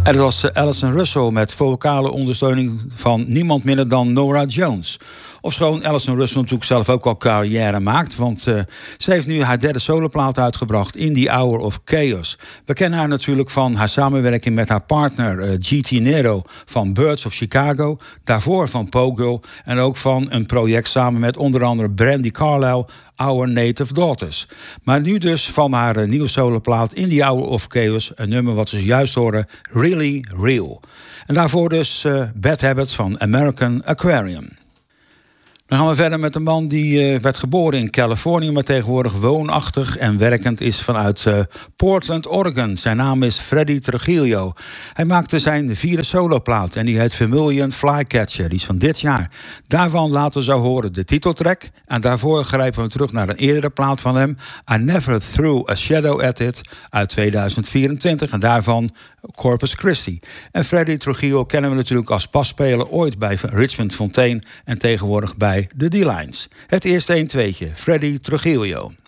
En dat was Alison Russell met vocale ondersteuning van niemand minder dan Norah Jones. Ofschoon Alison Russell natuurlijk zelf ook al carrière maakt. Want ze heeft nu haar derde soloplaat uitgebracht, In the Hour of Chaos. We kennen haar natuurlijk van haar samenwerking met haar partner G.T. Nero van Birds of Chicago. Daarvoor van Pogirl. En ook van een project samen met onder andere Brandi Carlile, Our Native Daughters. Maar nu dus van haar nieuwe soloplaat In the Hour of Chaos. Een nummer wat we zojuist horen, Really Real. En daarvoor dus Bad Habits van American Aquarium. Dan gaan we verder met een man die werd geboren in Californië, maar tegenwoordig woonachtig en werkend is vanuit Portland, Oregon. Zijn naam is Freddie Trujillo. Hij maakte zijn vierde soloplaat en die heet Vermilion Flycatcher. Die is van dit jaar. Daarvan laten we zo horen de titeltrack. En daarvoor grijpen we terug naar een eerdere plaat van hem, I Never Threw a Shadow at It, uit 2024. En daarvan Corpus Christi. En Freddie Trujillo kennen we natuurlijk als basspeler ooit bij Richmond Fontaine en tegenwoordig bij de D-Lines. Het eerste 1-2'tje, Freddie Trujillo.